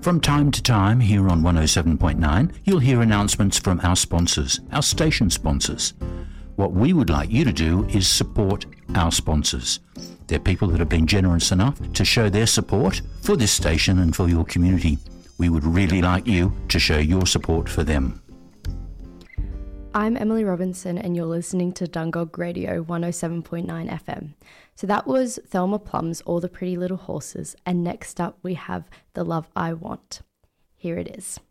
From time to time here on 107.9, you'll hear announcements from our sponsors, our station sponsors. What we would like you to do is support our sponsors. They're people that have been generous enough to show their support for this station and for your community. We would really like you to show your support for them. I'm Emily Robinson and you're listening to Dungog Radio 107.9 FM. So that was Thelma Plum's All the Pretty Little Horses, and next up we have The Love I Want. Here it is.